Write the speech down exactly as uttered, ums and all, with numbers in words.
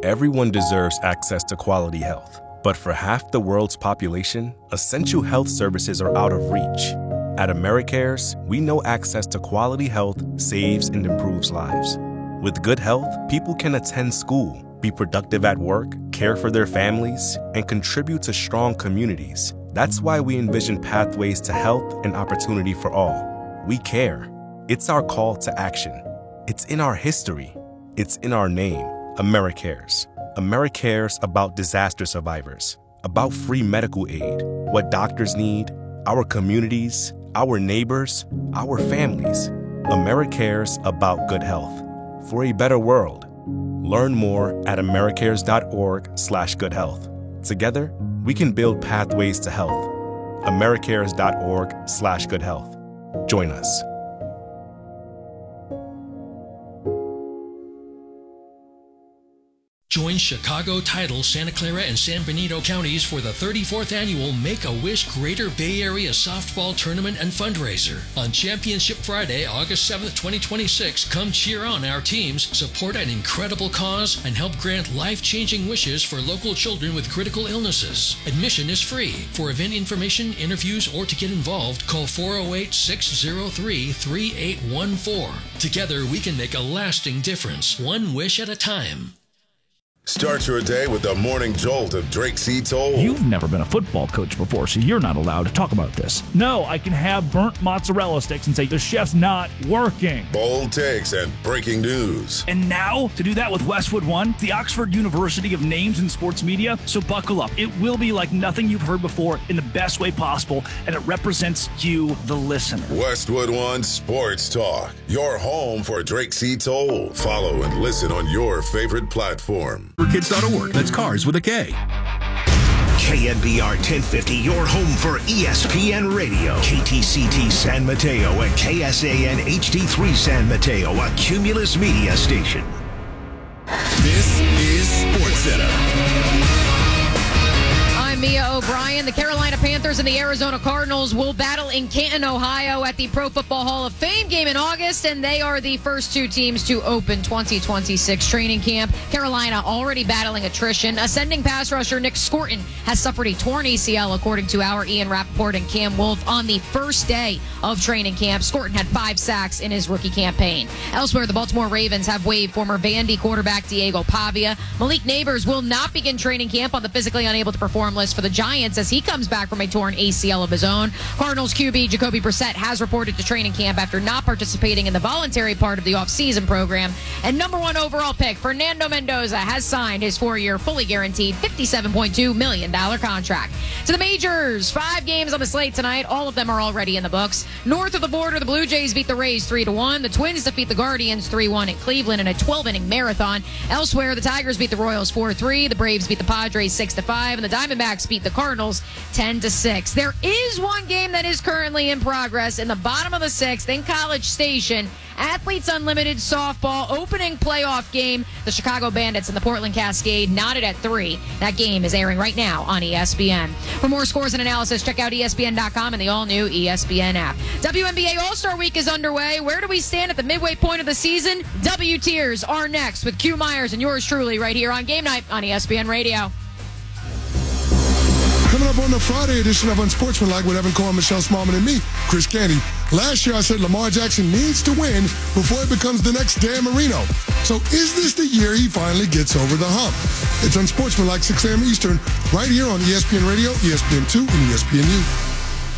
Everyone deserves access to quality health. But for half the world's population, essential health services are out of reach. At AmeriCares, we know access to quality health saves and improves lives. With good health, people can attend school, be productive at work, care for their families, and contribute to strong communities. That's why we envision pathways to health and opportunity for all. We care. It's our call to action. It's in our history. It's in our name. AmeriCares. AmeriCares about disaster survivors, about free medical aid, what doctors need, our communities, our neighbors, our families. AmeriCares about good health. For a better world. Learn more at americares.org slash good health. Together, we can build pathways to health. americares.org slash good health. Join us. Join Chicago, Tidal, Santa Clara, and San Benito counties for the thirty-fourth annual Make-A-Wish Greater Bay Area Softball Tournament and Fundraiser. On Championship Friday, August seventh, twenty twenty-six, come cheer on our teams, support an incredible cause, and help grant life-changing wishes for local children with critical illnesses. Admission is free. For event information, interviews, or to get involved, call four oh eight, six oh three, three eight one four. Together, we can make a lasting difference, one wish at a time. Start your day with the morning jolt of Drake C. Toll. You've never been a football coach before, so you're not allowed to talk about this. No, I can have burnt mozzarella sticks and say the chef's not working. Bold takes and breaking news. And now, to do that with Westwood One, the Oxford University of Names in Sports Media. So buckle up. It will be like nothing you've heard before in the best way possible, and it represents you, the listener. Westwood One Sports Talk, your home for Drake C. Toll. Follow and listen on your favorite platform. For kids dot org. That's cars with a K. K N B R ten fifty, your home for E S P N Radio. K T C T San Mateo and K S A N H D three San Mateo, a Cumulus media station. This is SportsCenter. I'm Mia O'Brien. The Carolina Panthers and the Arizona Cardinals will battle in Canton, Ohio at the Pro Football Hall of Fame game in August, and they are the first two teams to open twenty twenty-six training camp. Carolina already battling attrition. Ascending pass rusher Nick Scorton has suffered a torn A C L, according to our Ian Rappaport and Cam Wolf, on the first day of training camp. Scorton had five sacks in his rookie campaign. Elsewhere, the Baltimore Ravens have waived former Vandy quarterback Diego Pavia. Malik Neighbors will not begin training camp on the physically unable to perform list for the Giants as he comes back from a torn A C L of his own. Cardinals Q B Jacoby Brissett has reported to training camp after not participating in the voluntary part of the offseason program. And number one overall pick, Fernando Mendoza, has signed his four-year, fully guaranteed fifty-seven point two million dollars contract. To the majors, five games on the slate tonight. All of them are already in the books. North of the border, the Blue Jays beat the Rays three to one. The Twins defeat the Guardians three one in Cleveland in a twelve-inning marathon. Elsewhere, the Tigers beat the Royals four three. The Braves beat the Padres six to five. And the Diamondbacks beat the Cardinals ten to six. There is one game that is currently in progress in the bottom of the sixth in College Station. Athletes Unlimited softball opening playoff game. The Chicago Bandits and the Portland Cascade knotted at three. That game is airing right now on E S P N. For more scores and analysis, check out E S P N dot com and the all-new E S P N app. W N B A All-Star Week is underway. Where do we stand at the midway point of the season? W Tiers are next with Q Myers and yours truly right here on Game Night on E S P N Radio. Coming up on the Friday edition of Unsportsmanlike with Evan Cohen, Michelle Smallman, and me, Chris Canty. Last year I said Lamar Jackson needs to win before he becomes the next Dan Marino. So is this the year he finally gets over the hump? It's Unsportsmanlike, six a.m. Eastern, right here on E S P N Radio, E S P N two, and E S P N U.